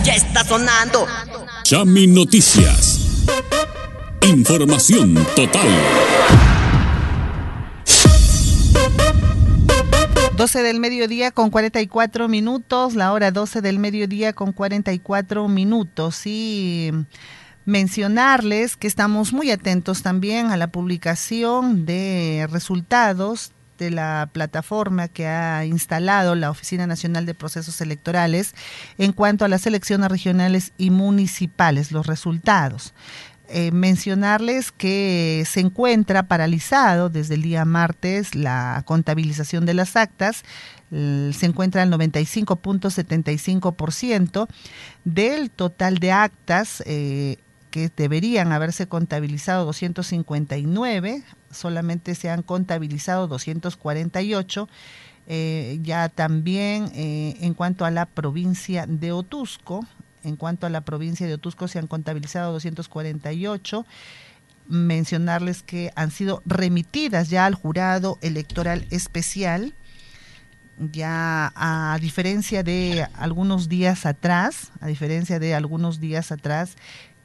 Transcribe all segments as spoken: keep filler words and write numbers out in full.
ya está sonando. Chami Noticias. Información total. doce del mediodía con cuarenta y cuatro minutos, la hora doce del mediodía con cuarenta y cuatro minutos. Y mencionarles que estamos muy atentos también a la publicación de resultados de la plataforma que ha instalado la Oficina Nacional de Procesos Electorales en cuanto a las elecciones regionales y municipales, los resultados. Eh, mencionarles que se encuentra paralizado desde el día martes la contabilización de las actas. Eh, se encuentra al noventa y cinco punto setenta y cinco por ciento del total de actas eh, que deberían haberse contabilizado doscientos cincuenta y nueve, solamente se han contabilizado doscientos cuarenta y ocho. Eh, ya también eh, en cuanto a la provincia de Otuzco, En cuanto a la provincia de Otuzco se han contabilizado doscientos cuarenta y ocho. Mencionarles que han sido remitidas ya al jurado electoral especial, ya a diferencia de algunos días atrás, a diferencia de algunos días atrás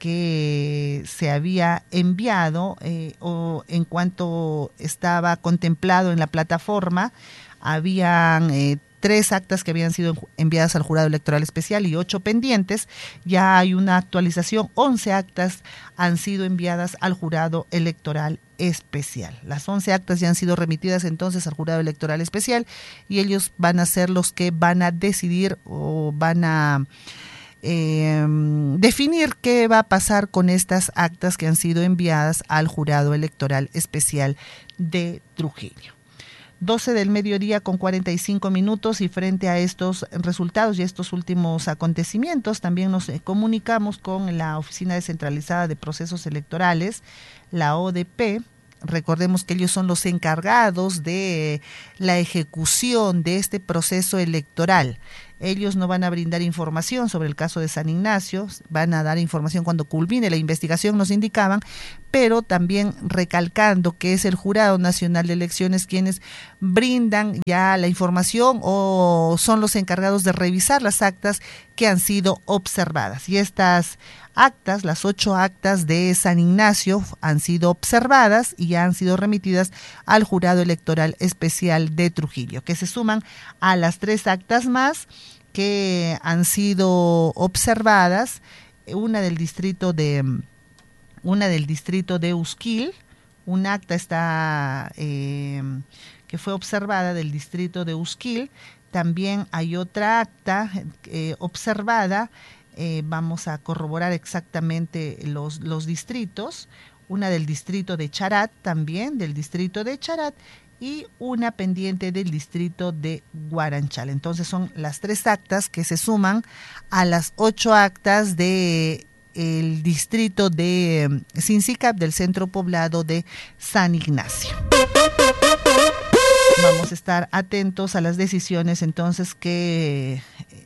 que se había enviado eh, o en cuanto estaba contemplado en la plataforma, habían eh, tres actas que habían sido enviadas al jurado electoral especial y ocho pendientes. Ya hay una actualización, once actas han sido enviadas al jurado electoral especial. Las once actas ya han sido remitidas entonces al jurado electoral especial y ellos van a ser los que van a decidir o van a eh, definir qué va a pasar con estas actas que han sido enviadas al jurado electoral especial de Trujillo. doce del mediodía con cuarenta y cinco minutos, y frente a estos resultados y estos últimos acontecimientos también nos comunicamos con la Oficina Descentralizada de Procesos Electorales, la O D P. Recordemos que ellos son los encargados de la ejecución de este proceso electoral. Ellos no van a brindar información sobre el caso de San Ignacio, van a dar información cuando culmine la investigación, nos indicaban, pero también recalcando que es el Jurado Nacional de Elecciones quienes brindan ya la información o son los encargados de revisar las actas que han sido observadas. Y estas actas, las ocho actas de San Ignacio, han sido observadas y ya han sido remitidas al Jurado Electoral Especial de Trujillo, que se suman a las tres actas más que han sido observadas, una del distrito de una del distrito de Usquil, un acta está eh, que fue observada del distrito de Usquil. También hay otra acta eh, observada, eh, vamos a corroborar exactamente los, los distritos, una del distrito de Charat, también del distrito de Charat, y una pendiente del distrito de Guaranchal. Entonces son las tres actas que se suman a las ocho actas de el distrito de Sincicap, del centro poblado de San Ignacio. Vamos a estar atentos a las decisiones entonces que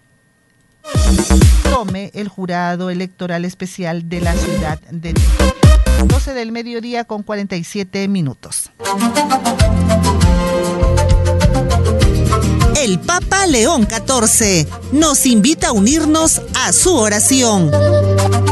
tome el jurado electoral especial de la ciudad de Trujillo. doce del mediodía con cuarenta y siete minutos. El Papa León catorce nos invita a unirnos a su oración.